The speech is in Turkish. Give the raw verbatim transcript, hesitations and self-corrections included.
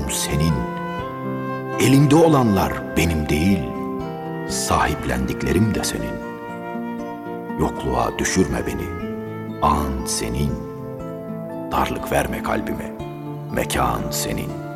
senin. Elimde olanlar benim değil, sahiplendiklerim de senin. Yokluğa düşürme beni, an senin. Darlık verme kalbime, mekan senin.